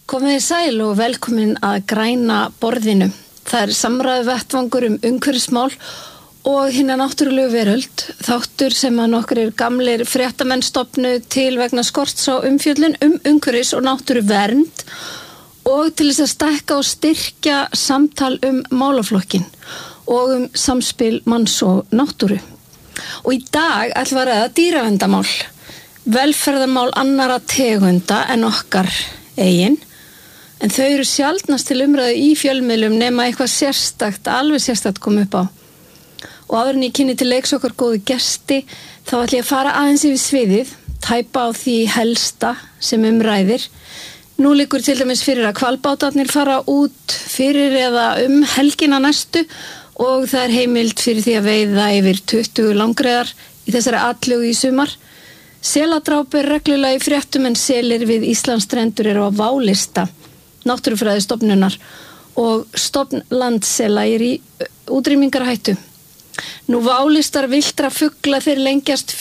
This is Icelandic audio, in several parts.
Komið sæl og velkomin að græna borðinu. Það samræðu vettvangur umhverfismál og hinna náttúrulegu veröld. Þáttur sem að nokkrir gamlir fréttamenn stofnu til vegna skorts á umfjöllun umhverfis og náttúruvernd og til þess að stækka og styrkja samtal málaflokkin og samspil manns og náttúru. Og í dag ætlum við að ræða dýraverndarmál, velferðarmál annarra tegunda en okkar eigin. En þau eru sjaldnast til umræðu í fjölmiðlum nema eitthvað sérstakt, alveg sérstakt kom upp á. Og áður en ég kynni til leiks okkar góðu gesti, þá ætla ég að fara aðeins yfir sviðið, tæpa á því helsta sem ræðir. Nú liggur til dæmis fyrir að hvalbátarnir fara út fyrir eða helgina næstu og það er heimild fyrir því að veiða yfir 20 langreyðar í þessari atlögu í sumar. Seladráp er reglulega í fréttum en selir við Íslandsstrendur eru á válista Náttúrufræðistofnunar og stofn landsela er í útrýmingarhættu. Nú válistar villtra fugla þeir lengjast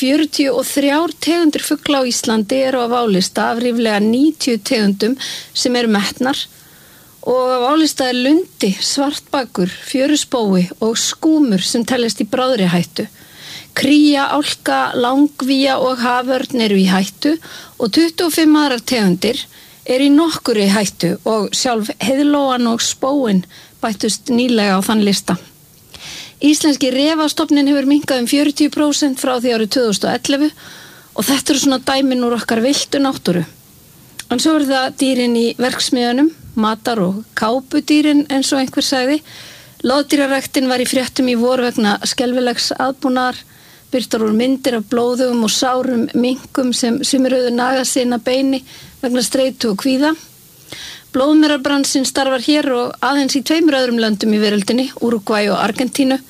43 tegundir fugla á Íslandi eru á válista af ríflega 90 tegundum sem eru metnar og á válista er lundi, svartbakur, fjöruspói og skúmur sem teljast í bráðri hættu. Kría, álka, langvíja og haförn eru í hættu og 25 aðrar tegundir er í nokkurri hættu og sjálf heiðlóan og spóin bættust nýlega á þann lista. Íslenski refastofnin hefur minnkað 40% frá því árið 2011 og þetta eru svona dæmin úr okkar villtu náttúru. En svo eru það dýrin í verksmiðjunum, matar- og kápudýrin eins og einhver sagði. Loðdýraræktin var í fréttum í vor vegna skelfilegs aðbúnaðar, birtar úr myndir af blóðugum og sárum minkum sem sumir naga sína beini vegna streitu og kvíða. Blóðmerabransinn starfar hér og aðeins í 2 öðrum löndum í veröldinni, Úrúgvæ og Argentínu.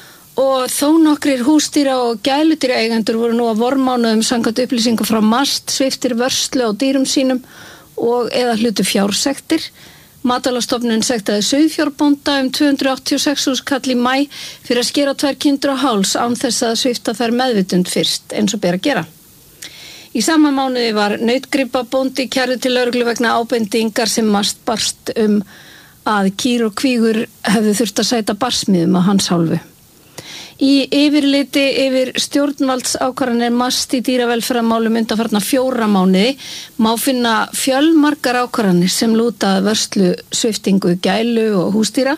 Og þó nokkrir húsdýra og gæludýra eigendur voru nú að vormánuðum samkvæmt upplýsingum frá MAST sviptir vörslu á dýrum sínum og eða hlutu fjársektir. Matvælastofnun sektaði sauðfjárbónda 286.000 kall í maí fyrir að skera 2 kindur á háls án þess að svipta þær meðvitund fyrst eins og ber að gera. Í sama mánuði var nautgripabóndi kærður til lögreglu vegna ábendingar sem MAST barst að kýr og kvígur hefðu þurft að sæta barsmiðum á hans hálfu. Í yfirliti yfir stjórnvaldsákvarðanir MAST í dýravelferðarmálum undanfarna 4 mánuði má finna fjölmargar ákvarðanir sem lúta að vörslu, sviptingu, gælu og húsdýra,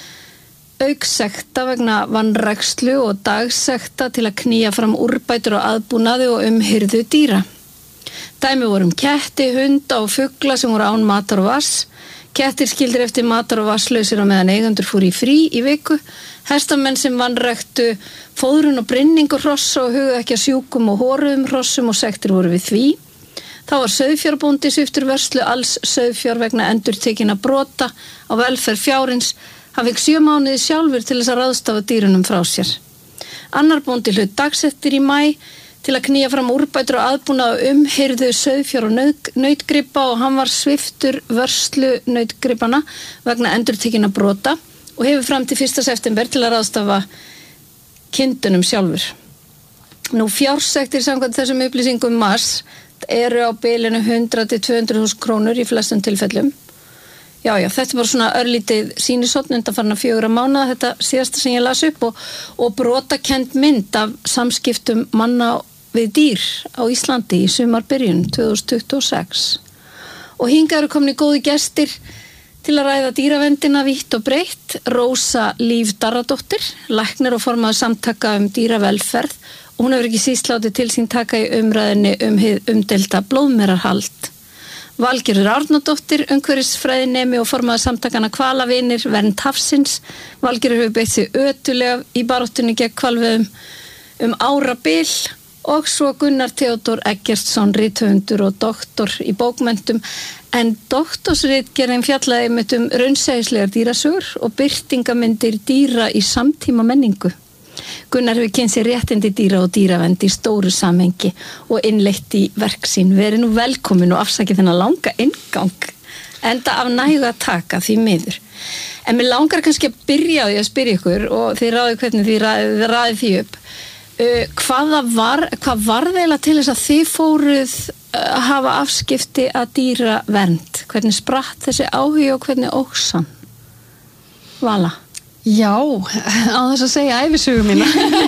auk sekta vegna vanrækslu og dagsekta til að knýja fram úrbætur og aðbúnaði og umhirðu dýra. Dæmi voru ketti, hunda og fugla sem voru án matar og vass. Kettir skildir eftir matar og vasslausir á meðan eigendur fóru í frí í viku. Hestamenn sem vanræktu fóðrun og brynningu hrossa og hugðu ekki að sjúkum og hóruðum hrossum og sektir voru við því. Þá var sauðfjárbóndi sviptur vörslu alls sauðfjár vegna endurtekinna brota á velferð fjárins. Hann fékk 7 mánuði sjálfur til þess að ráðstafa dýrunum frá sér. Annar bóndi hlut dagsettir í maí til að knýja fram úrbætur og aðbúnað og umhirðu sauðfjár og nautgripa og hann var sviptur vörslu nautgripana vegna endurtekinna brota og hefur fram til 1. september til að ráðstafa kindunum sjálfur. Nú fjársektir samkvæmt þessum upplýsingum MAST eru á bilinu 100 til 200.000 krónur í flestum tilfellum. Já, þetta er bara svona örlítið sýnishorn undanfarna 4 mánaða, þetta síðasta sem ég las upp og brotakend mynd af samskiptum manna við dýr á Íslandi í sumarbyrjun 2026. Og hingað eru komni góði gestir til að ræða dýravendina vítt og breytt. Rósa Líf Darradóttir, læknir og formaður samtaka dýravelferð og hún hefur ekki síst látið til sín taka í umræðinni hið umdeilda blóðmerarhald. Valgerður Árnadóttir, umhverfisfræðinemi og formaður samtakana Hvalavinir, vernd hafsins. Valgerður hefur beitt sig ötulega í baráttunni gegn hvalveiðum árabil og svo Gunnar Theodór Eggertsson, rithöfundur og doktor í bókmenntum. En doktorsritgerðin fjallaði einmitt raunsæislegar dýrasögur og birtingamyndir dýra í samtíma menningu. Gunnar hefur kynnt sér réttindi dýra og dýravernd í stóru samhengi og innleitt í verk sín. Verið nú velkomin og afsakið þennan langa inngang, enda af nægu að taka því miður. En mér langar kannski að byrja á því að spyrja ykkur og þið ráðið hvernig þið ráðið því upp. Hvað var eiginlega til þess að þið fóruð hafa afskipti að dýra vernd? Hvernig spratt þessi áhugi og hvernig óksan? Vala? Já, á þess að segja ævisögu mína.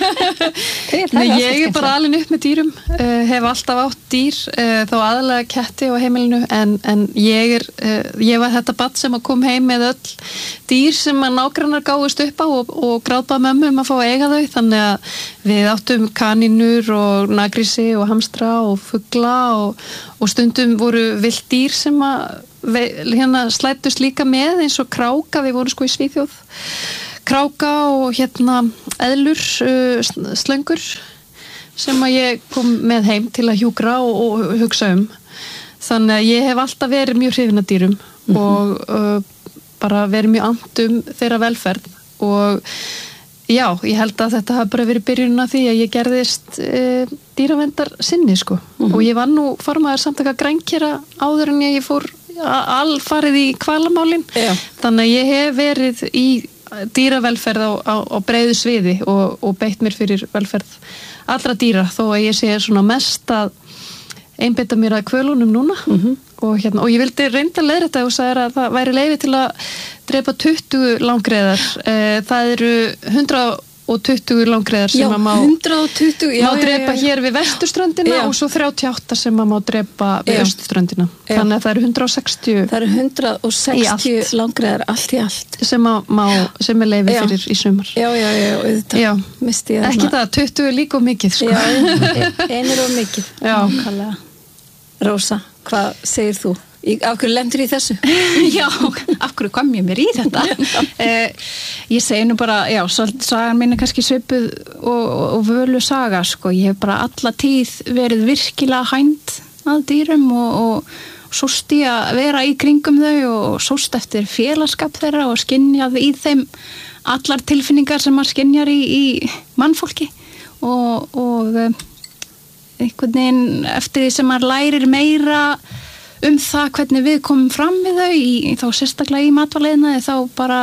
Nei, ég bara alin upp með dýrum, hef alltaf átt dýr, þó aðalega ketti á heimilinu, en ég var þetta barn sem kom heim með öll dýr sem að nágrannar gáfust upp á og grátbað mömmu að fá að eiga þau, þannig að við áttum kanínur og nagrísi og hamstra og fugla og stundum voru villt dýr sem að slættust líka með eins og kráka, við vorum sko í Svíþjóð, kráka og eðlur, slöngur sem að ég kom með heim til að hjúkra og hugsa þannig að ég hef alltaf verið mjög hrifin af dýrum og bara verið mjög andum þeirra velferð og já, ég held að þetta hafi bara verið byrjunin af því að ég gerðist dýraverndar sinni sko og ég var nú formaður samtaka grænkera áður en ég fór alfarið í hvalamálin þannig að ég hef verið í dýravelferð á breiðu sviði og beitt mér fyrir velferð allra dýra þó að ég sé svona mest að einbeita mér að kvölunum núna og ég vildi reynda að leiðrétta og sagði að það væri leyfi til að drepa 20 langreyðar það eru 120 langreyðar sem að má drepa hér við vesturströndina og svo 38 sem að má drepa við austurströndina þannig að það eru 160 það eru 160 langreyðar allt í allt sem er leyfi fyrir í sumar já, misti ég ekki það, 20 er líka mikið sko. einir og mikið Rósa, hvað segir þú? Af hverju lendur í þessu? Já, af hverju kom ég mér í þetta? Ég segi nú bara, já, sagan mín er kannski svipuð og völu saga, sko. Ég hef bara alla tíð verið virkilega hænd að dýrum og sóst í að vera í kringum þau og sóst eftir félagskap þeirra og skynjað í þeim allar tilfinningar sem maður skynjar í mannfólki og einhvern veginn eftir því sem maður lærir meira það hvernig við komum fram við þau þá sérstaklega í matvaleiðina þá bara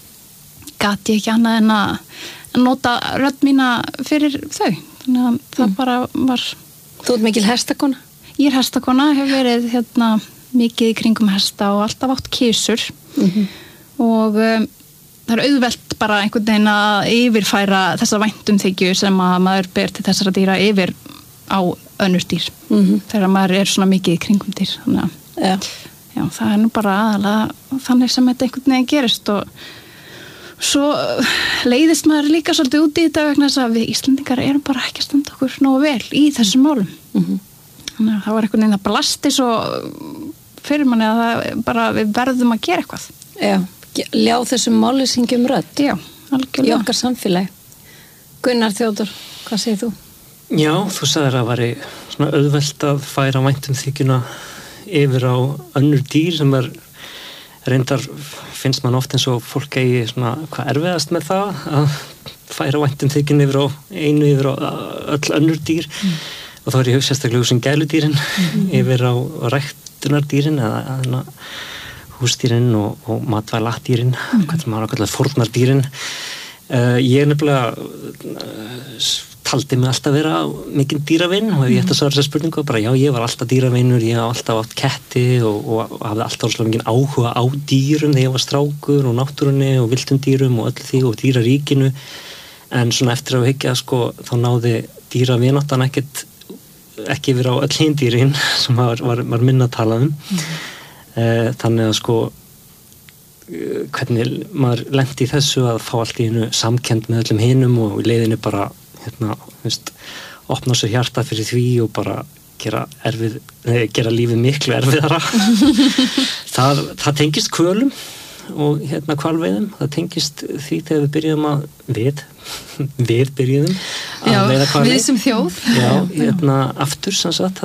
gat ég ekki annað en að nota rödd mína fyrir þau þannig að það bara var Þú ert mikil hestakona? Ég er hestakona, hef verið mikið í kringum hesta og alltaf átt kisur og það er auðvelt bara einhvern veginn að yfirfæra þessa væntumþykju sem að maður ber til þessara dýra yfir á önnur dýr þegar maður er svona mikið í kringum dýr þannig að já, það er nú bara aðalega þannig sem þetta einhvern veginn gerist og svo leiðist maður líka svolítið út í þetta vegna þess að við Íslendingar erum bara ekki að standa okkur nógu vel í þessum málum þannig að það var einhvern veginn að blasti svo fyrir manni að það bara við verðum að gera eitthvað ljá þessum mállýsingjum rödd já, algjörlega í okkar samfélagi Gunnar Þjóðór, hvað segir þú? Já, þú sagðir að það væri svona auðvelt að færa væntumþykjuna yfir á önnur dýr sem reyndar finnst mann oft eins og fólk eigi svona hvað erfiðast með það að færa væntumþykjuna yfir á öll önnur dýr og þá er ég sérstaklega sem gæludýrin yfir á ræktunardýrin eða húsdýrin og matvæladýrin hvað maður að kalla fórnardýrin ég er nefnilega taldi mig alltaf vera mikinn dýravinn og ef ég ætti að svara þessa spurningu bara já, ég var alltaf dýravinnur, ég haf alltaf átt ketti og hafði alltaf svona mikinn áhuga á dýrum þegar ég var strákur og náttúrunni og villtum dýrum og öllu því og dýraríkinu en svona eftir að hyggja sko þá náði dýravináttan ekki yfir á öll hin dýrin sem var minna að tala þannig að sko hvernig maður lenti í þessu að fá allt í einu samkennd með öllum hinum og í leiðinu bara opna sér hjarta fyrir því og bara gera lífið miklu erfiðara það tengist kvölum og hvalveiðum það tengist því þegar við byrjuðum við byrjuðum að veiða hvalveið við sem þjóð aftur sem sagt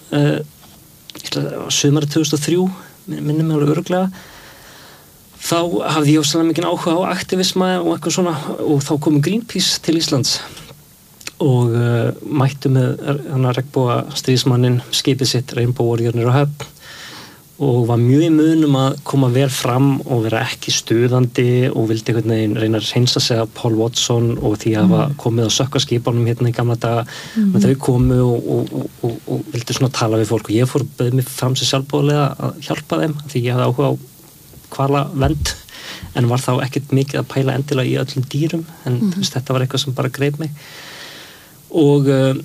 sumarið 2003 minnum mig alveg örugglega þá hafði ég óslega mikinn áhuga á aktivisma og eitthvað svona og þá komu Greenpeace til Íslands og mættu með regnboga stríðsmanninn skipið sitt Rainbow Warrior á Höfn og var mjög í munum að koma vel fram og vera ekki stuðandi og vildi einhvern veginn reyna að reynsa sig af Paul Watson og því að hafa komið á sökkaskipunum hérna í gamla daga með þau komu og vildi svona tala við fólk og ég fór að bauð mig fram sér sjálfbóðlega að hjálpa þeim því ég hafði áhuga á hvalavernd en var þá ekkert mikið að pæla endilega í öllum dýrum en þetta var eitthvað sem bara greip mig og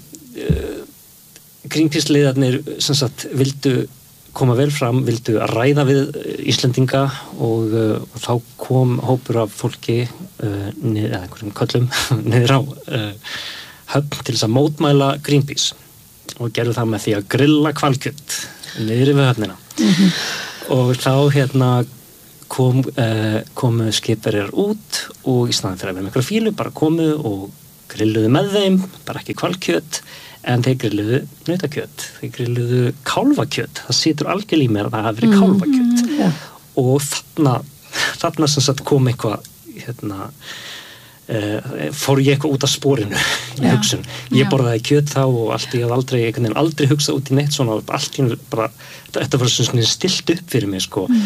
Greenpeace-liðarnir sem sagt vildu koma vel fram, vildu að ræða við Íslendinga og þá kom hópur af fólki eða einhverjum köllum niður á höfn til þess að mótmæla Greenpeace og gerðu það með því að grilla hvalkjöt niður við höfnina og þá komu skipverjar út og í staðinn fyrir að vera með einhverja fílu bara komu og grilluðu með þeim, bara ekki hvalkjöt en þeir grilluðu nautakjöt, þeir grilluðu kálfakjöt, það situr algjörlega í mér að það hafi verið kálfakjöt og þarna sem sagt kom eitthvað fór ég eitthvað út af sporinu í hugsun, ég borðaði kjöt þá og allt, ég hafði aldrei hugsað út í neitt svona, allt í bara þetta var svona stilt upp fyrir mig sko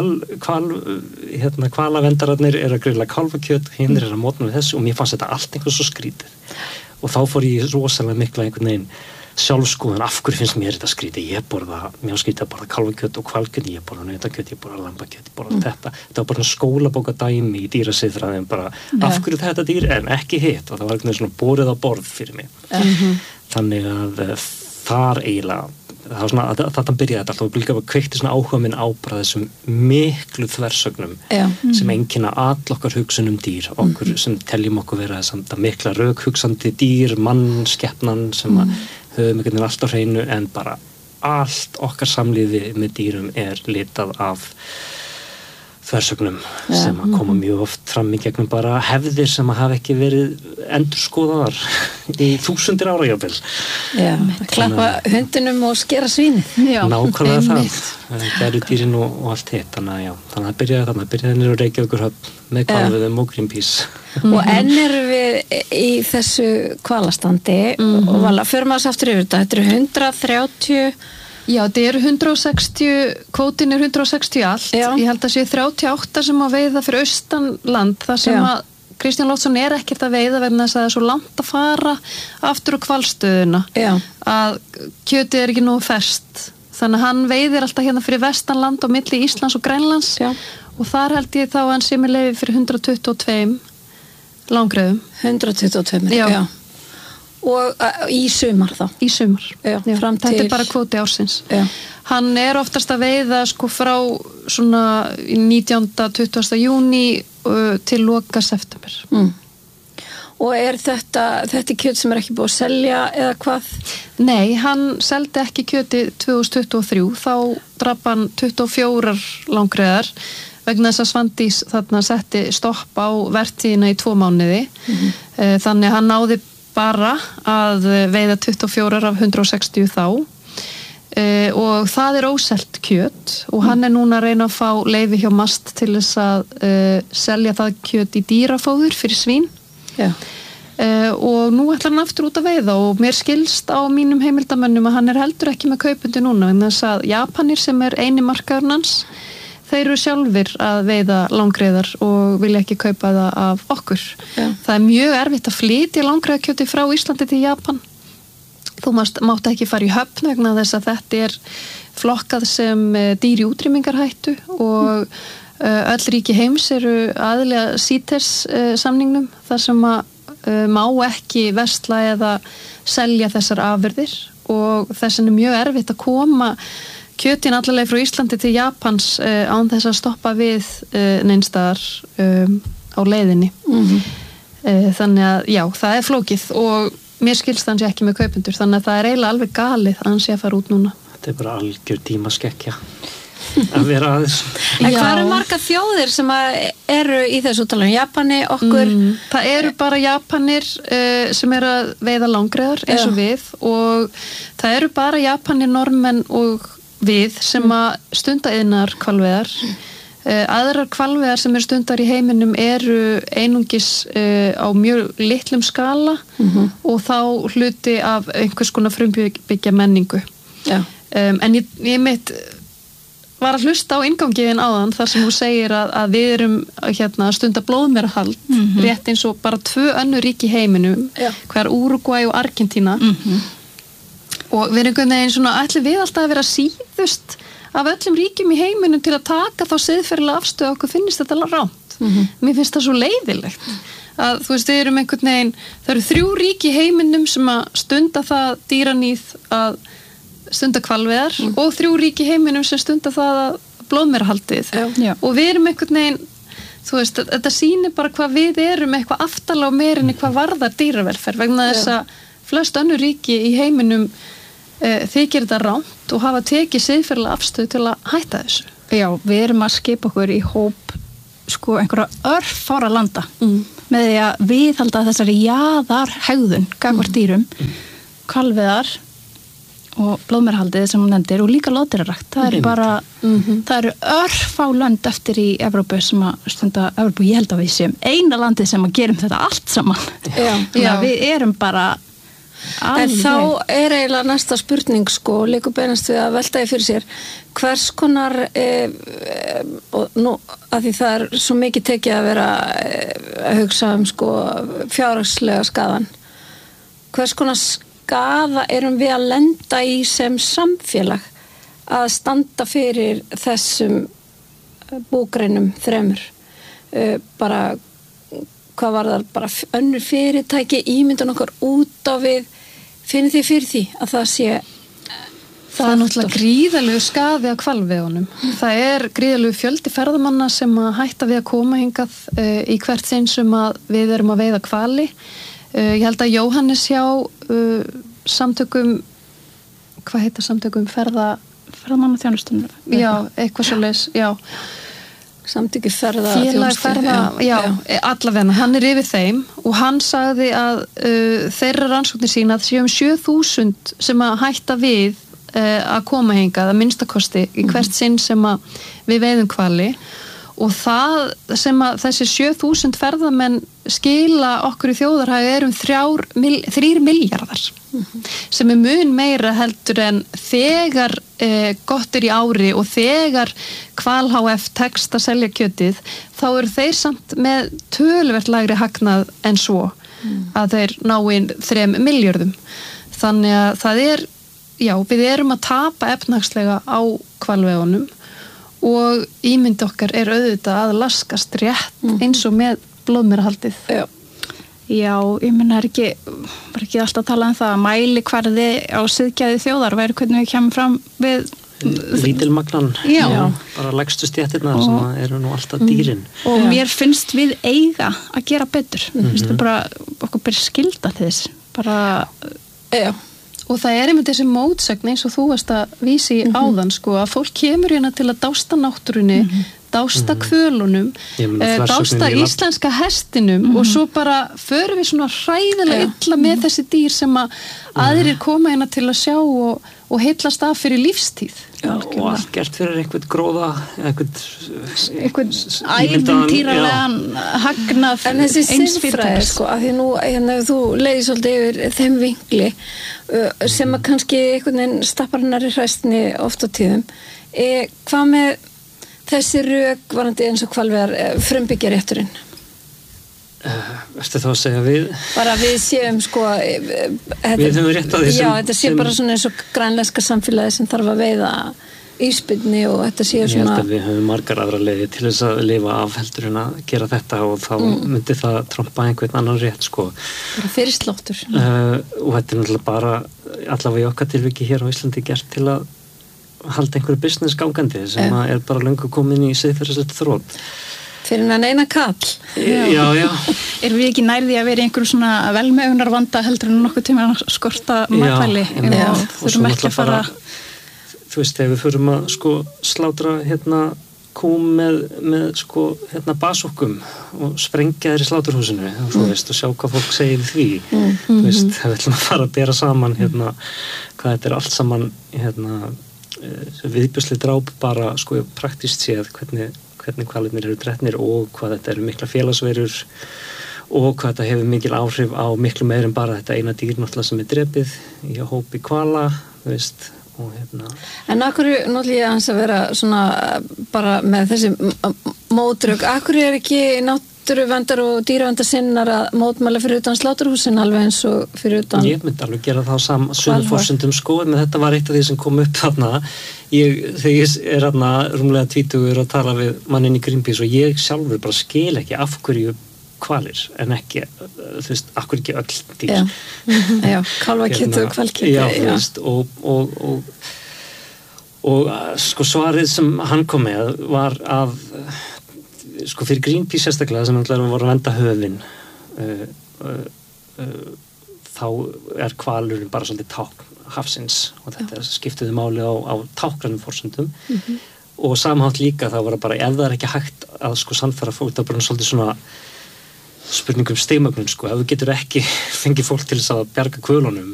hvalavendararnir að grilla kálfakjöt, hinnir að mótna við þessu og mér fannst þetta allt einhver svo skrítið og þá fór ég rosalega mikla einhvern veginn sjálfskoðun, af hverju finnst mér þetta skrítið mér skrítið að borða kálfakjöt og hvalkjöt, ég borða nautakjöt, ég borða lambakjöt, ég borða þetta var bara skólabókadæmi í dýrasiðfræðin bara, af hverju þetta dýr en ekki hitt og það var einhvern veginn svona borið á borð fyrir mig þannig að þar eiginlega það var svona, þetta byrjaði þetta alltaf og líka kveikti svona áhuga minn á bara þessum miklu þversögnum sem einkenna all okkar hugsun dýr okkur sem teljum okkur vera samt að mikla rökhugsandi dýr, mannskepnan sem að höfum einhvern veginn alltaf hreinu en bara allt okkar samlífi með dýrum litað af þversögnum sem að koma mjög oft fram í gegnum bara hefðir sem að hafa ekki verið endurskoðaðar í 1000 ára jafnvel. Klappa hundinum og skera svínið. Nákvæmlega það. Gærudýrin og allt hitt. Þannig að það byrjaði niður á Reykjavíkurhöfn með hvalveiðum og Greenpeace. Og enn erum við í þessu hvalastandi og vala, förum að aftur yfir þetta. Þetta eru 130 Já, þetta eru 160, kvótin er 160 allt. Ég held að séu 38 sem að veiða fyrir austanland, þar sem að Kristján Loftsson er ekkert að veiða vegna þess að það er svo langt að fara aftur á hvalstöðuna. Að kjötið er ekki nógu ferskt. Þannig að hann veiðir alltaf hérna fyrir vestanland á milli Íslands og Grænlands og þar held ég þá að hann sé með leyfi fyrir 122 langreyðum. 122, já. Og í sumar þá? Í sumar, þetta er bara kvóti ársins. Hann er oftast að veiða sko frá svona 19-20. júní til loka september. Og er þetta kjöt sem er ekki búið að selja eða hvað? Nei, hann seldi ekki kjöti 2023, þá drap hann 24 langreyðar vegna þess að Svandís þarna setti stopp á vertíðina í 2 mánuði. Þannig hann náði bara að veiða 24 af 160 þá og það er óselt kjöt og hann er núna að reyna að fá leyfi hjá MAST til þess að selja það kjöt í dýrafóður fyrir svín og nú ætlar hann aftur út að veiða og mér skilst á mínum heimildamönnum að hann er heldur ekki með kaupundi núna en þess að Japanir sem er eini markaðurinn hans þeir eru sjálfir að veiða langreyðar og vilja ekki kaupa það af okkur. Það er mjög erfitt að flytja langreyðakjöti frá Íslandi til Japan. Þú mátt ekki fara í höfn vegna þess að þetta er flokkað sem dýr í útrýmingarhættu og öll ríki heims eru aðilega CITES samningnum þar sem að má ekki versla eða selja þessar afurðir og þess vegna er mjög erfitt að koma kjötin allavega frá Íslandi til Japans án þess að stoppa við neinstaðar á leiðinni. Þannig að já, það er flókið og mér skilst hann sé ekki með kaupendur þannig að það er eiginlega alveg galið að hann sé að fara út núna. Þetta er bara algjör tímaskekkja að vera aðeins. En hvað eru marga þjóðir sem eru í þessu úttalum? Japani, okkur? Það eru bara Japanir sem eru að veiða langreyðar eins og við og það eru bara Japanir, Normenn og við sem að stunda iðnar hvalveiðar. Aðrar hvalveiðar sem eru stundar í heiminum eru einungis á mjög litlum skala og þá hluti af einhvers konar frumbyggja menningu. En ég mitt var að hlusta á inngangiðin áðan þar sem þú segir að við erum að stunda blóðmerahald rétt eins og bara 2 önnur ríki í heiminum, hver Úrúgvæ og Argentína og við erum einhvern veginn svona, ætlum við alltaf að vera síðust af öllum ríkjum í heiminum til að taka þá siðferðilega afstöðu okkur finnst þetta ránt. Mér finnst það svo leiðilegt að þú veist, við erum einhvern veginn, það eru 3 ríki í heiminum sem að stunda það dýraníð að stunda hvalveiðar og 3 ríki í heiminum sem stunda það að blóðmerahaldið og við erum einhvern veginn, þú veist, þetta sýnir bara hvað við erum eitthvað aftarlega og meirinni hvað varðar dýravelferð vegna þess að flest önnur ríki í heiminum þykir þetta ránt og hafa tekið siðferðilega afstöðu til að hætta þessu. Já, við erum að skipa okkur í hóp sko einhverja örfára landa með því að viðhalda þessari jaðarhegðun gagnvart dýrum, hvalveiðar og blóðmerahaldið sem hún nefndir og líka loðdýrarækt. Það eru bara það eru örfá lönd eftir í Evrópu sem að stunda Evrópu, ég held að við séum eina landið sem að gerum þetta allt saman. Já, við erum bara En þá eiginlega næsta spurning sko, líka beinast við að velta því fyrir sér hvers konar og nú að því það svo mikið tekið að vera að hugsa sko fjárhagslega skaðan hvers konar skaða erum við að lenda í sem samfélag að standa fyrir þessum búgreinum 3 bara hvað var það bara önnur fyrirtæki ímyndan okkar út á við finnir þið fyrir því að það sé það náttúrulega gríðalegu skaði á hvalveiðunum. Það gríðalegu fjöldi ferðamanna sem að hætta við að koma hingað í hvert sinn sem að við erum að veiða hvali. Ég held að Jóhannes hjá samtökum hvað heita samtökum ferðamannaþjónustunum? Já, eitthvað svoleiðis, já. Samtöki ferða allavega, hann yfir þeim og hann sagði að þeirra rannsóknir sína að séum 7.000 sem að hætta við að koma hingað að minnstakosti í hvert sinn sem að við veiðum hvali og það sem að þessi 7.000 ferðamenn skila okkur í þjóðarhagi 3 milljarðar sem mun meira heldur en þegar gott í ári og þegar Hval HF tekst að selja kjötið þá eru þeir samt með töluvert lægri hagnað en svo að þeir ná inn 3 milljörðum þannig að það við erum að tapa efnahagslega á hvalveiðunum og ímynd okkar auðvitað að laskast rétt eins og með blóðmerahaldið. Já, ég meina var ekki alltaf að tala það að mælikvarði á siðgæði þjóðar væri hvernig við kemum fram við lítilmagnan, bara lægstu stéttirnar sem eru nú alltaf dýrin og mér finnst við eiga að gera betur finnst við bara okkur byrja skylda til þess bara og það einmitt þessi mótsögn eins og þú varst að vísi áðan sko að fólk kemur hérna til að dásta náttúrunni dásta kvölunum, dásta íslenska hestinum og svo bara förum við svona hræðilega illa með þessi dýr sem að aðrir koma hérna til að sjá og heillast af fyrir lífstíð. Og allt gert fyrir einhvern gróða, einhvern ævintýralegan hagnað en þessi siðfræði sko, af því nú þú leiðir svolítið yfir þeim vinkli sem að kannski einhvern veginn stappar hennar í hræstni oft á tíðum. Hvað með þessi rök varandi eins og hvalveiðar frumbyggja rétturinn? Ertu þá að segja við? Bara við séum sko við höfum rétt á því já, þetta sé bara svona eins og grænlenska samfélagi sem þarf að veiða íspilni og þetta sé svona ég held að við höfum margar aðra leiði til þess að lifa af heldur en að gera þetta og þá myndi það trompa einhvern annan rétt sko bara fyrir sláttur og þetta náttúrulega bara allavega í okkar tilviki hér á Íslandi gert til að halda einhverju business gangandi sem að bara löngu komin í siðferðislegt þrot fyrir hann eina kall já erum við ekki nærði að vera einhverju svona velmegunar vanda heldur en nokkuð tíma að skorta matvæli og þurfum ekki að fara þú veist, þegar við förum að sko slátra kú með sko basúkum og sprengja þér í sláturhúsinu og svo veist og sjá hvað fólk segir við því þú veist, við ætlum að fara að bera saman hvað þetta allt saman viðbjóðslega dráp bara sko praktískt séð hvernig hvalirnir eru drepnir og hvað þetta eru mikla félagsverur og hvað þetta hefur mikil áhrif á miklu meir en bara þetta eina dýr náttúrulega sem drepið í hópi hvala, þú veist og En akkur náttúrulega hans að vera svona bara með þessi mótrök, akkur ekki náttúruverndar og dýraverndar sinnar að mótmæla fyrir utan sláturhúsin alveg eins og fyrir utan Ég myndi alveg gera það á sömu forsendum sko, en þetta var eitt af því sem kom upp þarna þegar ég þarna rúmlega 20 að tala við manninn í Greenpeace og ég sjálfur bara skil ekki af hverju hvalir en ekki, þú veist, akkur ekki öll dýr. Já, kálfakjöt og hvalkjöt. Já, þú veist, og sko svarið sem hann kom með var að sko fyrir Greenpeace sérstaklega sem hann var að venda höfin þá hvalurinn bara svolítið tákn hafsins og þetta skiptuði máli á táknum forsendum og samhátt líka þá var það bara ef það ekki hægt að sko sannfæra fólk, það er bara svolítið svona spurningum stigmögnun sko, ef þú getur ekki fengið fólk til þess að bjarga hvölunum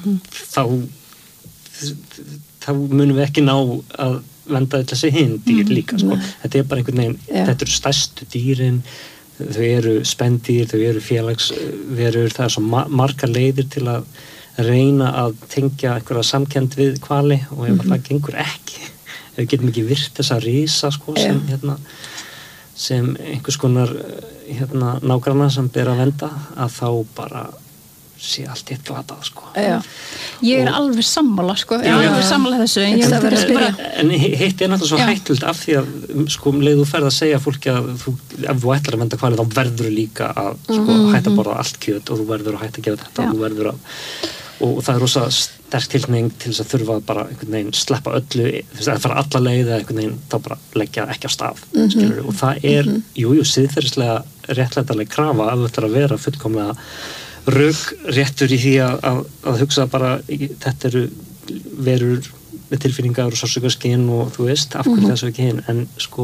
þá munum við ekki ná að venda þessi hinn dýr líka sko. Þetta er bara einhvern veginn, þetta eru stærstu dýrin, þau eru spendýr, þau eru félagsverur, það er svo margar leiðir til að reyna að tengja einhverja samkennd við hvali og ef það gengur ekki, ef við getum ekki virt þessa risa sko sem einhvers konar nágranna sem ber að venda að þá bara sé allt eitt glatað sko. Ég er alveg sammála sko, ég er alveg sammála þessu en hitt er náttúrulega svo hættult af því að sko leið þú ferð að segja fólki að ef þú ætlar að venda hvali þá verður líka að sko hætta að borða allt kjöt og þú verður að hætta að gera þetta og þú verður og það er rosa sterk tilhneiging til þess að þurfa bara einhvern veginn sleppa öllu, þú veist, að fara alla leið eða einhvern veginn þá bara leggja ekki á stað skilur, og það er, siðferðislega réttlætanleg krafa að þú ætlar að vera fullkomlega rökréttur í því að hugsa bara, þetta eru verur með tilfinningar og sársaukaskyn og þú veist, af hverju þessu ekki hinn, en sko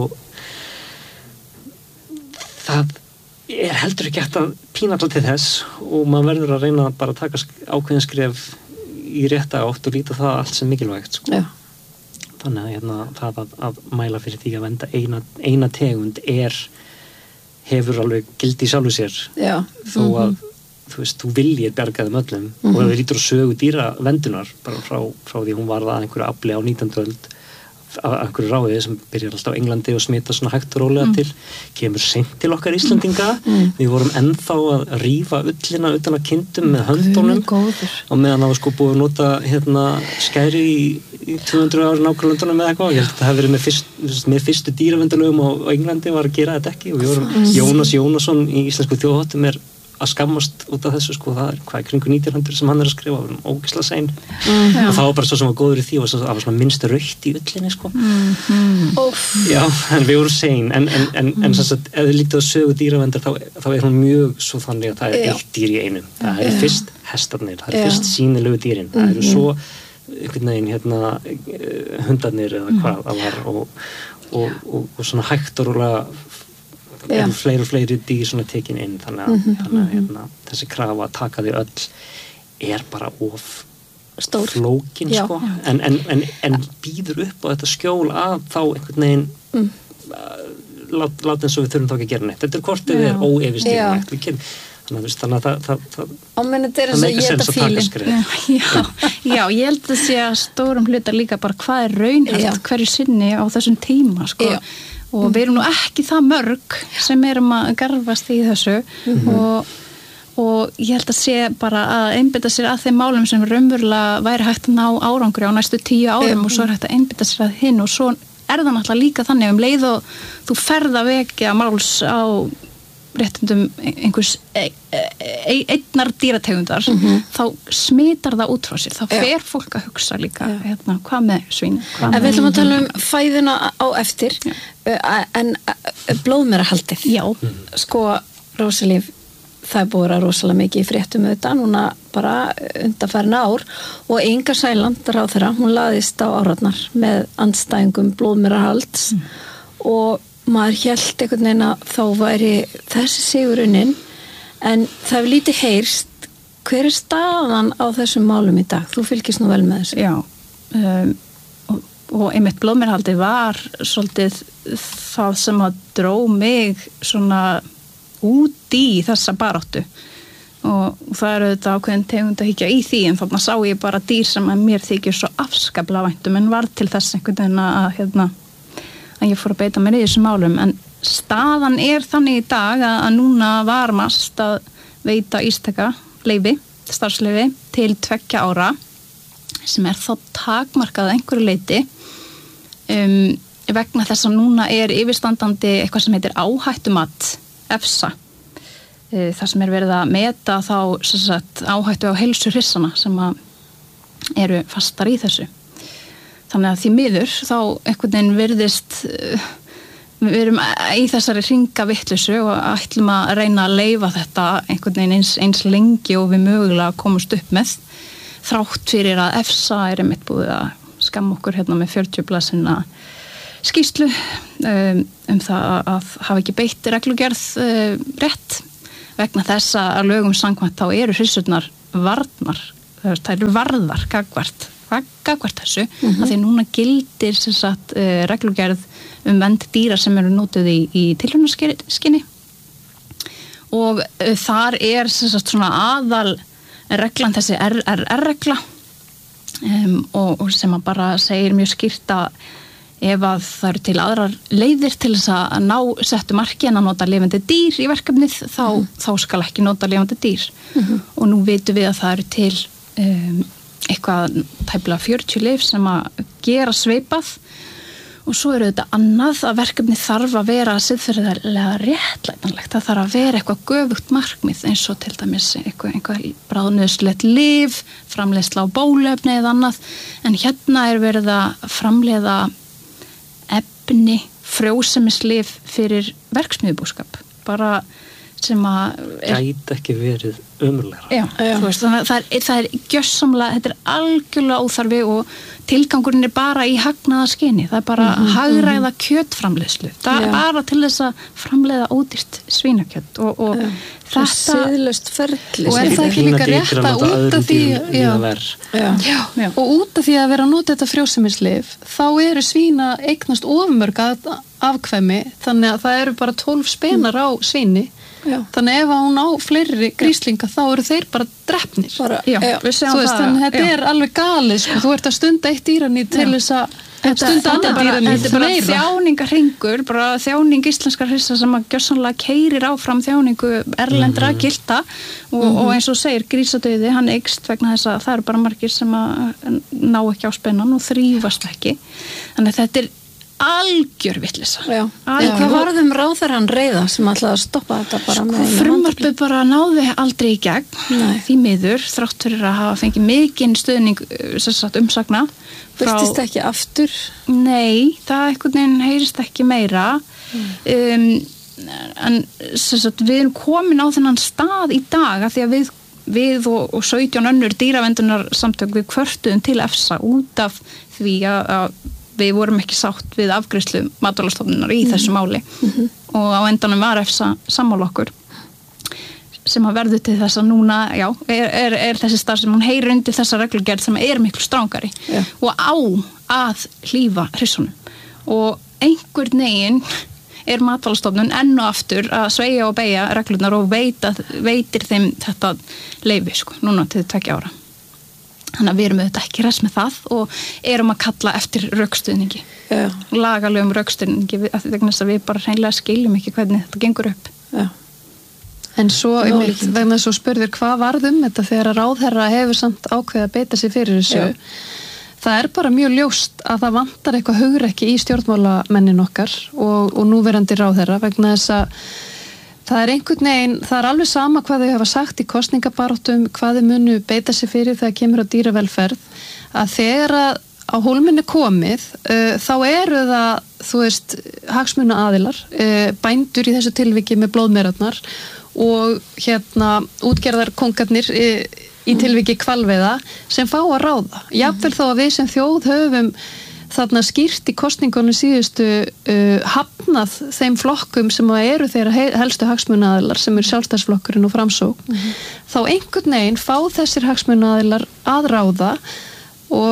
það er heldur ekki hægt að pína alltaf til þess og maður verður að reyna bara að taka ákveðin skref í rétta átt og líta það allt sem mikilvægt sko. Þannig að það að mæla fyrir því að venda eina tegund hefur alveg gildi í sjálfu sér þó að þú veist, þú viljir bjarga þeim öllum og ef við lítur á sögu dýravendunar bara frá því hún var það einhverju afli á 19. öld af einhverju ráði sem byrjar alltaf á Englandi og smita svona hægt og rólega til kemur seint til okkar Íslendinga við vorum ennþá að rífa ullina utan að kindum með höndunum og meðan það var sko búið að nota skæri í 200 ári nágrunlöndunum eða eitthvað, ég held að það hefði verið með fyrstu dýravendulögum á Englandi var að gera þetta ekki og við vorum Jónas Jónasson í Íslensku þjóðháttum að skammast út af þessu sko, það hvað kringu 1900 sem hann að skrifa, við erum ógeðslega sein og það var bara svo sem var góður í því og það var svona minnst rautt í ullinni sko Já, en við vorum sein en sem sagt, ef þið lítið á sögu dýravendar þá er hún mjög svo þannig að það eitt dýr í einum, það er fyrst hestarnir, það er fyrst sýnilegu dýrin það eru svo einhvern veginn hundarnir eða hvað það var og svona hægt og rólega eru fleiri og fleiri dýr svona tekin inn þannig að þessi krafa að taka því öll er bara of stór flókin sko en býður upp á þetta skjól að þá einhvern veginn láta eins og við þurfum þá ekki að gera neitt þetta er hvort við er óefistíðanlegt þannig að það meika sens að taka skrif Já, ég held að sé að stórum hlutar líka bara hvað er raunhæft hverju sinni á þessum tíma sko og við erum nú ekki það mörg sem erum að garfast í þessu og ég held að sé bara að einbeita sér að þeim málum sem raunverulega væri hægt að ná árangri á næstu 10 árum og svo er hægt að einbeita sér að hinn og svo er það náttúrulega líka þannig leið og þú ferð að vekja máls á réttindum einhvers einnar dýrategundar þá smitar það út frá sér þá fer fólk að hugsa líka hvað með svín En við ætlum að tala fæðuna á eftir en blóðmerahaldið sko Rósalíf það er búið að rosalega mikið í fréttum auðvitað núna bara undanfarin ár og Inga Sæland ráðherra hún laðist á árarnar með andstæðingum blóðmerahalds og maður hélt einhvern veginn að þá væri þessi sigurunnin en það hefur lítið heyrst hver er staðan á þessum málum í dag? Þú fylgist nú vel með þessu. Já, og einmitt blóðmerahaldi var svolítið það sem að dró mig svona út í þessa baráttu og það eru þetta ákveðin tegund að hyggja í því en þarna sá ég bara dýr sem að mér þykir svo afskaplega væntum en var til þess einhvern veginn að ég fór að beita mér í þessum málum en staðan þannig í dag að núna var MAST að veita ístaka starfsleyfi til 2 ára sem þá takmarkað einhverju leyti vegna þess að núna yfirstandandi eitthvað sem heitir áhættumat EFSA það sem verið að meta þá sagt, áhættu á heilsu hrissana sem eru fastar í þessu þannig að því miður þá einhvern veginn virðist við erum í þessari hringavitleysu og ætlum að reyna að leyfa þetta einhvern veginn eins lengi og við mögulega komumst upp með þrátt fyrir að EFSA einmitt búið að skamma okkur hérna með 40 blaðsina skýrslu það að hafa ekki beitt reglugerð rétt vegna þess að lögum samkvæmt þá eru hrissurnar varnar það eru varðar gagvart þessu að því núna gildir sem sagt reglugerð vernd dýra sem eru notuð í tilraunaskyni og þar sem sagt svona aðal reglan þessi RR-regla og sem að bara segir mjög skýrt að ef að það eru til aðrar leiðir til þess að ná settu marki en að nota lifandi dýr í verkefnið þá skal ekki nota lifandi dýr og nú vitum við að það eru til eitthvað tæplega 40 lyf sem að gera sveipað og svo eru þetta annað að verkefni þarf að vera siðferðilega réttlætanlegt það þarf að vera eitthvað göfugt markmið eins og til dæmis eitthvað bráðnauðslegt lyf framleiðsla á bóluefni eða annað en hérna verið að framleiða efni frjósemislyf fyrir verksmiðjubúskap bara sem að gæti ekki verið ömurlegra. Já. Þú veist, þannig að það gjörsamlega, þetta algjörlega óþarfi og tilgangurinn bara í hagnaðarskyni. Það bara hagræða kjötframleiðslu. Það bara til þess að framleiða ódýrt svínakjöt og þetta siðlaust ferli. Og það ekki líka rétt að út af því og út af því að vera að nota þetta frjósemislyf, þá eru svína eignast ofmörg afkvæmi, þannig að það eru bara 12 spenar á svíni. Já. Þannig ef hún á fleiri gríslinga þá eru þeir bara drepnir þannig þetta er alveg galið sko. Þú ert að stunda eitt dýranýt til þess að stunda annar dýranýt þetta er bara þjáningarhringur bara þjáning íslenskar hrissa sem að gjörsanlega keyrir áfram þjáningu erlendra gilda og eins og segir grísadauði, hann eykst vegna þess að það eru bara margir sem að ná ekki á spennan og þrífast ekki þannig að þetta er algjör vitleysa. Hvað varðum ráðherrann reiða sem ætlaði að stoppa þetta bara með frumvarpið bara náði aldrei í gegn því miður, þrátt fyrir að hafa fengið mikinn stuðning umsagna. Birtist ekki aftur? Nei, það einhvern veginn heyrist ekki meira en við erum komin á þennan stað í dag að því að við og 17 önnur dýravendunar samtök við kvörtuðum til EFSA út af því að við vorum ekki sátt við afgreiðslu Matvælastofnunar í þessu máli og á endanum var EFSA sammála okkur sem að verður til þess að núna er þessi starf sem hún heyrir undir þessa reglugerð sem er miklu strangari og á að hlífa hrissunum og einhvern veginn er Matvælastofnun enn og aftur að sveigja og beygja reglurnar og veitir þeim þetta leyfi núna til 2 ára. Þannig að við erum auðvitað ekki ræst með það og erum að kalla eftir rökstuðningi. Lagalegum rökstuðningi vegna þess að við bara hreinlega skiljum ekki hvernig þetta gengur upp. Já. En svo, vegna þess að spurðir hvað varðum þetta þegar að ráðherra hefur samt ákveðið að beita sig fyrir þessu. Það er bara mjög ljóst að það vantar eitthvað hugrekki í stjórnmálamennin okkar og núverandi ráðherra vegna þess að það er einhvern veginn, það er alveg sama hvað þau hafa sagt í kosningabaráttum, hvað þau munu beita sig fyrir þegar kemur á dýravelferð, að þegar á hólminni komið, þá eru það, þú veist, hagsmuna aðilar, bændur í þessu tilviki með blóðmerarnar og útgerðar kongarnir í tilviki hvalveiða sem fá að ráða. Jafnvel þó að við sem þjóð höfum þarna skýrt í kosningunum síðustu hafnað þeim flokkum sem eru þeirra helstu hagsmunaaðilar sem eru Sjálfstæðisflokkurinn og Framsókn þá einhvern veginn fá þessir hagsmunaaðilar að ráða og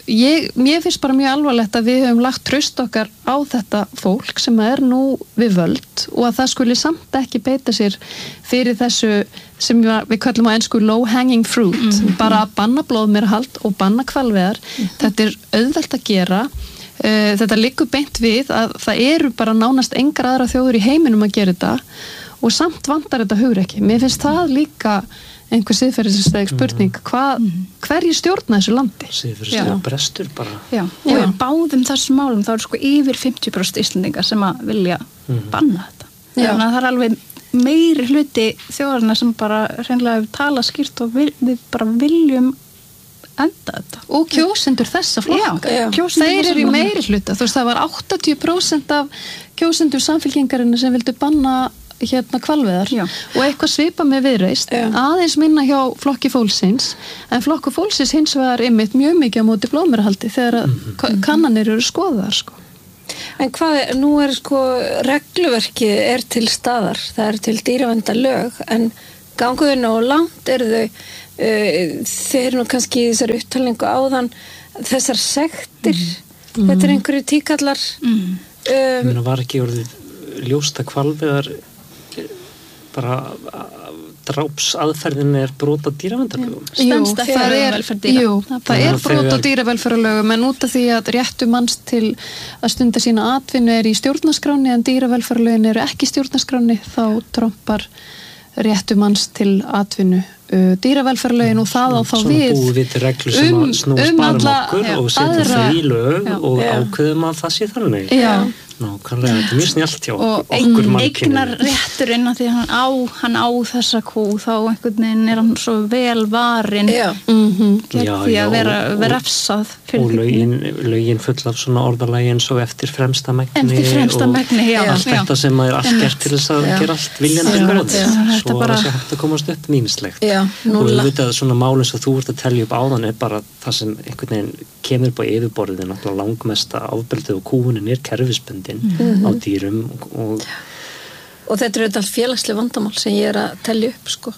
mér finnst bara mjög alvarlegt að við höfum lagt traust okkar á þetta fólk sem nú við völd og að það skuli samt ekki beita sér fyrir þessu sem við kallum á ensku low hanging fruit, bara að banna blóðmerahald og banna hvalveiðar. Þetta auðvelt að gera. Þetta liggur beint við að það eru bara nánast engar aðra þjóður í heiminum að gera þetta og samt vantar þetta hugrekki. Mér finnst það líka einhver siðferðisleg spurning, hverju stjórna þessu landi? Siðferðisleg brestur bara. Já, og í báðum þessum málum þá eru sko yfir 50% Íslendinga sem að vilja banna þetta. Þannig að það alveg meiri hluti þjóðarna sem bara hreinlega tala skýrt og við bara viljum enda þetta. Og kjósendur þessa flokka. Þeir eru í meiri hluta. Þú veist, það var 80% af kjósendur samfylkingarinnar sem vildu banna hvalveiðar og eitthvað svipa með Viðreisn, aðeins minna hjá flokki fólksins, en flokku fólksins hins vegar einmitt mjög mikið á móti blóðmerahaldi þegar kannanir eru skoðaðar sko. En nú regluverkið til staðar, það til dýraverndalög, en ganguðu nógu langt þau, þeir nú kannski í þessari upptalningu áðan, þessar sektir, þetta einhverju tíkallar. Var ekki orðið ljóst að hvalveiðar bara drápsaðferðin brot á dýraverndalögum. Það brot á dýravelferðarlögum en út af því að réttu manns til að stunda sína atvinnu í stjórnarskráni en dýravelferðarlögin eru ekki í stjórnarskráni þá trompar réttu manns til atvinnu dýravelferðarlögin og það á þá við reglur sem að snúast bara okkur og setja það í lög og ákveðum að það sé þannig. Nákvæmlega, þetta mjög snjallt hjá okkur mannkyninu. Og eignar rétturinn að því hann á þessa kú þá einhvern veginn hann svo vel varinn gegn því að vera refsað og lögin full af svona orðalagi eins og eftir fremsta megni og allt þetta sem allt gert til þess að gera allt viljandi góð svo að það sé hægt að komast upp mýmislegt og við veitum að svona málinn sem þú ert að telja upp áðan bara það sem einhvern veginn kemur upp á yfirborðið náttúrulega langmesta ofbeldið og kúunin á kerfisbundin á dýrum og þetta eru allt félagsleg vandamál sem ég að telja upp sko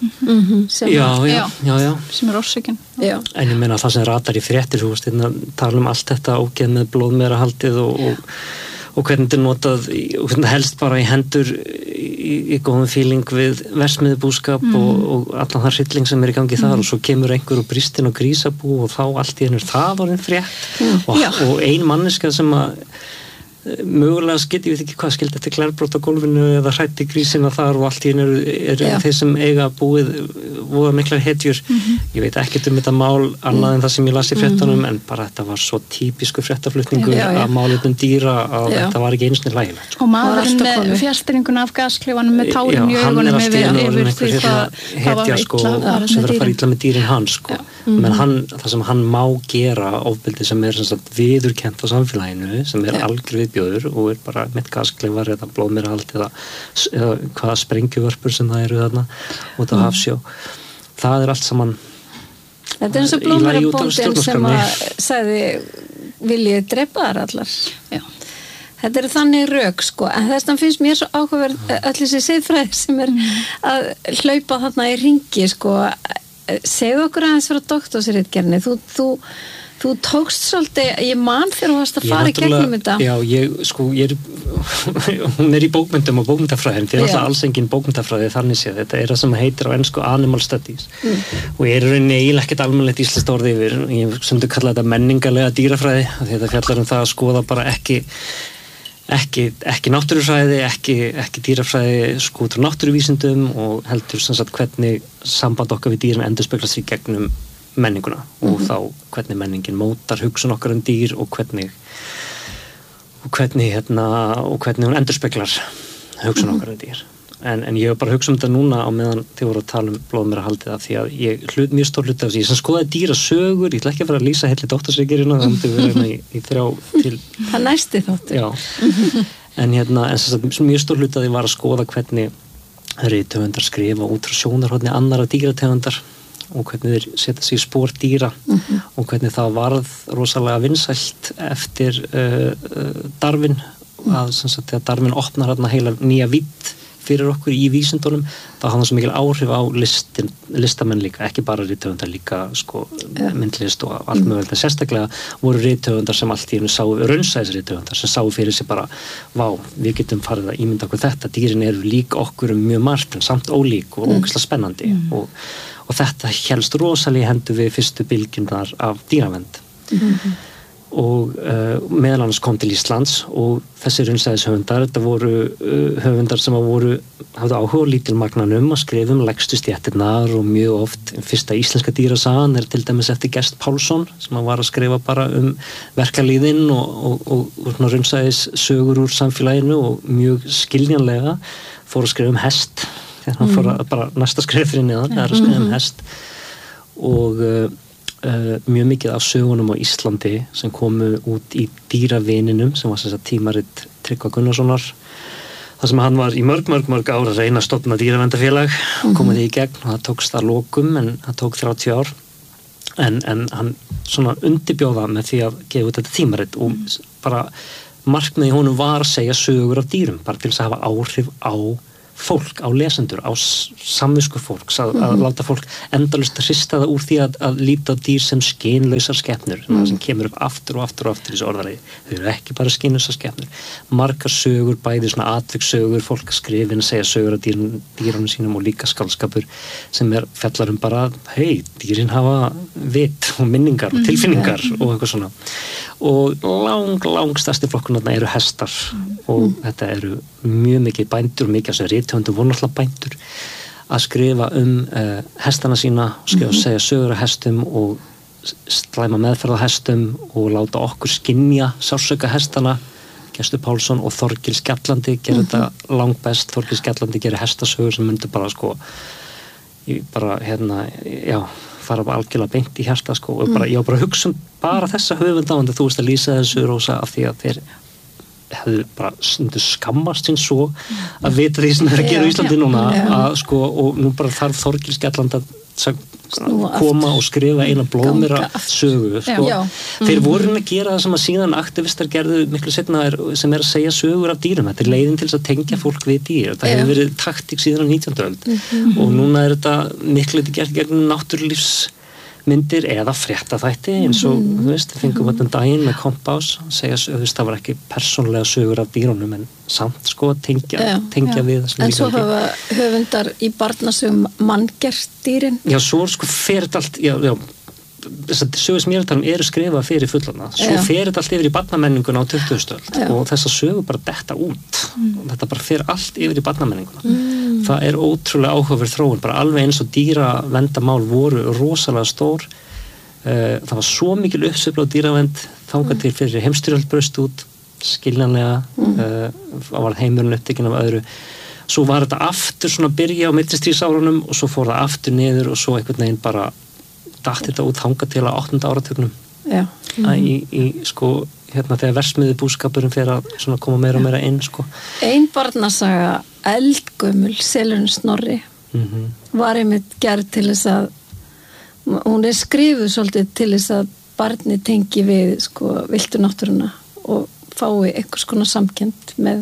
sem orsökin en ég meina það sem ratar í fréttir þú veist tala allt þetta ógeð með blóðmerahaldið og hvernig þetta er notað og helst bara í hendur í góðum fíling við versmiðubúskap og allan það hrylling sem í gangi þar og svo kemur einhver og brýst inn á grísabú og þá allt í hennur það orðin frétt og ein manneska sem að mögulega ég veit ekki hvað skildi eftir glerbrot á gólfinu eða hrætti grísina þar og allt í hennu eru þeir sem eiga búið voða miklar hetjur ég veit ekkert þetta mál annað en það sem ég las í fréttunum en bara þetta var svo típisku fréttaflutningu að málefnum dýra að þetta var ekki einsni lægilegt og maðurinn með fjastringuna af gasklefanum með tárin í augunum yfir því það var illa sem verður að fara illa með dýrin hans menn það sem hann má gera ofbeldi sem viðurkennt á samfélaginu sem algjör viðbjóður og bara mitt gasklefar eða blóðmerahald eða hvaða sprengjuvörpur sem það eru þarna út á hafsjó það allt saman þetta eins og blóðmerabóndin sem að sagði viljið drepa þar allar þetta eru þannig rök sko en þess vegna finnst mér svo áhugaverð öll þessi siðfræði sem að hlaupa þarna í ringi sko segðu okkur aðeins frá doktorsritgerðinni þú tókst svolítið, ég man þegar þú varst að fara í gegnum þetta. Já, hún í bókmyndum og bókmyndafræðin, þetta alltaf alls engin bókmyndafræði þannig séð, þetta það sem heitir á ensku animal studies og ég rauninni eiginlega ekkert almennilegt íslenskt orð yfir, ég sem þú kalla þetta menningarlega dýrafræði, þetta fjallar það að skoða bara ekki náttúrufræði, ekki dýrafræði út frá náttúruvísindum og heldur sem sagt hvernig samband okkar við dýrin endurspeglast í gegnum menninguna og þá hvernig menningin mótar hugsun okkar dýr og hvernig hún endurspeglar hugsun okkar dýr en ég hef bara hugsað þetta núna á meðan þið voru að tala blóðmerahaldið af því að ég hlut mjög stór hluti af því ég sem skoðaði dýrasögur, ég ætla ekki að fara að lýsa helli doktorsritgerðina, það myndi vera í 3 til það næsti þáttur en sem sagt mjög stór hluti af því var að skoða hvernig rithöfundar skrifa út frá sjónarhorni annarra dýrategundar og hvernig þeir setja sig í spor dýra og hvernig það varð rosalega vinsælt eftir Darwin að sem sagt þegar Darwin opnar hérna heila nýja vídd fyrir okkur í vísindunum, þá hafði það svo mikil áhrif á listamenn líka, ekki bara rithöfundar, líka sko myndlist og allt mögulegt, en sérstaklega voru rithöfundar sem allt í einu sáu, raunsæðisrithöfundar sem sáu fyrir sig bara, vá, við getum farið að ímynda okkur þetta, dýrin eru líka okkur mjög margt, en samt ólík og ógeðslega spennandi og þetta helst rosalega hendur við fyrstu bylgjurnar af dýravernd. Og meðal annars kom til Íslands og þessi raunsæðishöfundar, þetta voru höfundar sem hafðu áhuga lítilmagnanum að skrifa lægstu stéttirnar og mjög oft fyrsta íslenska dýrasagan til dæmis eftir Gest Pálsson sem var að skrifa bara verkalýðinn og raunsæðissögur úr samfélaginu og mjög skiljanlega fór að skrifa hest þegar hann fór að bara næsta skrifa fyrir neðan, það að skrifa hest og mjög mikið af sögunum á Íslandi sem komu út í Dýravininum sem var tímarit Tryggva Gunnarssonar þar sem hann var í mörg ár að reyna að stofna dýraverndarfélag komið því í gegn og það tókst að lokum en það tók 30 ár en hann svona undirbjóða með því að gefa út þetta tímarit og bara markmiði honum var að segja sögur af dýrum bara til þess að hafa áhrif á fólk, á lesendur, á samvisku fólks, að láta fólk endalaust hrista það úr því að líta á dýr sem skynlausar skepnur, sem kemur upp aftur og aftur í þessu orðalagi. Þau eru ekki bara skynlausar skepnur. Margar sögur, bæði svona atvikssögur, fólk að skrifa að segja sögur af dýrunum sínum og líka skaldskapur sem fjallar bara, hei, dýrin hafa vit og minningar og tilfinningar og eitthvað svona. Og langstærsti flokkurna eru hestar og þetta eru mjög mikið bændur og mikið af þessu rithöfundum voru náttúrulega bændur að skrifa hestana sína og segja sögur af hestum og slæma meðferð á hestum og láta okkur skynja sársauka hestana. Gestur Pálsson og Þorgils Skjallandi gerir þetta langbest. Þorgils Skjallandi gerir hestasögur sem myndu bara fara algjörlega beint í hjarta og ég var bara að hugsa bara þessa höfundáandi, þú veist að lýsa þessu Rósa af því að þeir hefðu bara skammast sín svo að vita því sem þeir að gera í Íslandi núna og nú bara þarf Þorgils Skjallandi að koma og skrifa eina blóðmera sögu þeir voru að gera það sem að síðan aktivistar gerðu miklu seinna sem að segja sögur af dýrum, þetta leiðin til þess að tengja fólk við dýr, það hefur verið taktík síðan á 19. öld og núna þetta miklu gert gegn náttúrulífsmyndir eða fréttaþætti eins og þú veist, við fengum þetta daginn með Kompás segja, það var ekki persónlega sögur af dýrunum en samt tengja við en svo hafa höfundar í barnasögum manngert dýrin svo fer þetta allt þessar sögur sem ég er að tala eru skrifað fyrir fullorðna svo fer þetta allt yfir í barnamenninguna á 20. öld og þessar sögur bara detta út og þetta bara fer allt yfir í barnamenninguna það er ótrúlega áhugaverð þróun bara alveg eins og dýravendamál voru rosalega stór það var svo mikil uppsveifla á dýravend þangað til fyrir heimsstyrjöld braust út skiljanlega var heimurinn upptekinn af öðru svo var þetta aftur svona að byrja á millistríðsárunum og svo fór það aftur niður og svo einhvern veginn bara datt þetta út þangað til að 8. áratugnum þegar verksmiðjubúskapurinn fer að svona koma meira og meira inn Ein barnasaga eldgömul Selurinn Snorri var einmitt gerð til þess að hún skrifuð svolítið til þess að barni tengi við viltu náttúruna og fái einhvers konar samkennd með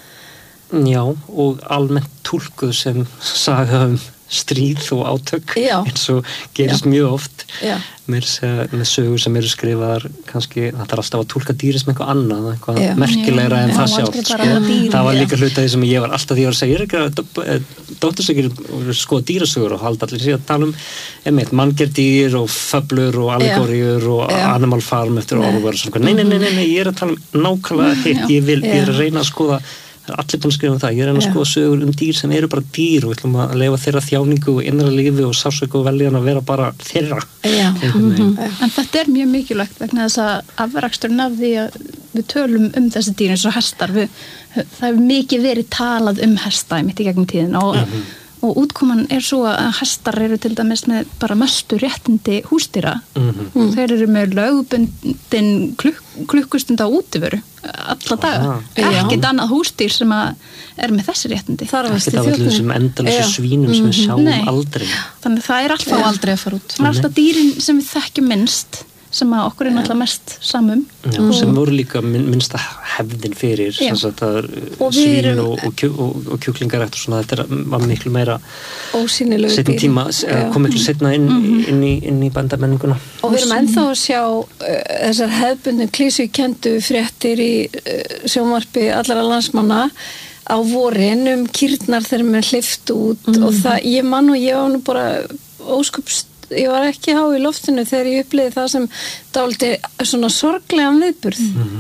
og almennt túlkuð sem saga stríð og átök eins og gerist mjög oft með sögur sem eru skrifaðar kannski, það er alltaf að túlka dýri sem eitthvað annað, eitthvað merkilegra en það sjálf það var líka hluta því sem ég var alltaf því að segja, ég er ekki að dóttursökir skoða dýrasögur og halda allir síðan að tala manngerð dýr og föblur og allegóriur og Animal Farm eftir Orwell nei, ég er að tala nákvæmlega hitt, ég er að reyna að skoða allir búin að skrifa það, ég er að skoða sögur dýr sem eru bara dýr og við ætlum að leifa þeirra þjáningu og innra lífi og sársauku og veljan að vera bara þeirra En þetta er mjög mikilvægt vegna þess að afraksturinn af því að við tölum þessi dýr eins og hestar það hefur mikið verið talað hesta mitt í gegnum tíðin og útkoman er svo að hestar eru til dæmis með bara mestu réttindi húsdýra þeir eru með lögbundin klukkustund á útiveru alla daga, ekkert annað húsdýr sem er með þessi réttindi ekkert af allir þessum endalösu svínum sem við sjáum aldrei þannig það er alltaf aldrei að fara út það er alltaf dýrin sem við þekkjum minnst sem að okkur náttúrulega mest samum. Já, sem voru líka minnsta hefðin fyrir svín og kjúklingarækt og svona, þetta var miklu meira setni tíma, kom miklu setna inn í bandamenninguna. Og við erum ennþá að sjá þessar hefðbundin klísukendu fréttir í sjónvarpi allra landsmanna á vorin kýrnar þegar mér hleypt út og það, ég var nú bara óskupst, ég var ekki há í loftinu þegar ég upplýði það sem dálítið svona sorglegan viðburð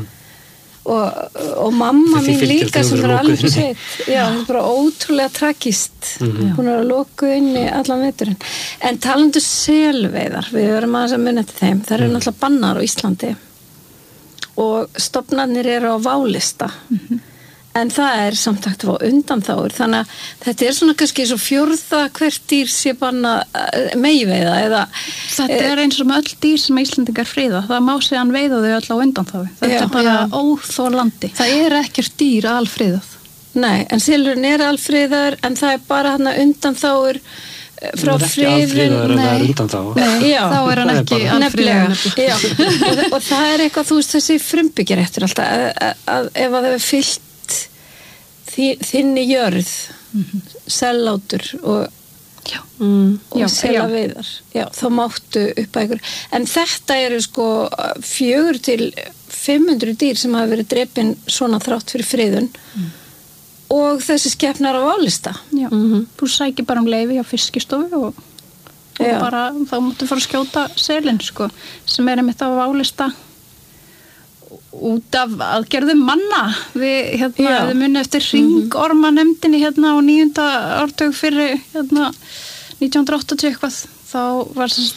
og mamma mín líka sem var alveg sveit, já, það er bara ótrúlega tragist, hún er að loku inn í allan veturinn, en talandu selveiðar, við erum aðeins að muna til þeim, það eru náttúrulega bannar á Íslandi og stofnarnir eru á válista en það er samtakt á undanþágur, þannig að þetta er svona kannski svo fjórða hvert dýr sé banna meyveiða eða þetta er eins og með öll dýr sem Íslendingar friða, það má segja veiða þau öll á undanþágu, þetta er bara óþolandi. Það er ekkert dýr alfriðað. Nei, en silfurinn er alfriðar en það er bara hann undanþágur frá friðun. Þá er hann ekki alfriðar. Og það er eitthvað, þú veist, þessi frumbyggjar eftir alltaf að ef að það er fyllt þinni jörð sellátur og selaveiðar þá máttu upp að ykkur en þetta eru sko 400 til 500 dýr sem hafa verið drepin svona þrátt fyrir friðun og þessi skepnar á válista þú sækir bara leyfi á fiskistofu og bara, þá máttu fara að skjóta selin sko, sem er einmitt á válista út af aðgerðum manna við muni eftir hringormanefndinni á 9. áratug fyrir 1980 eitthvað þá var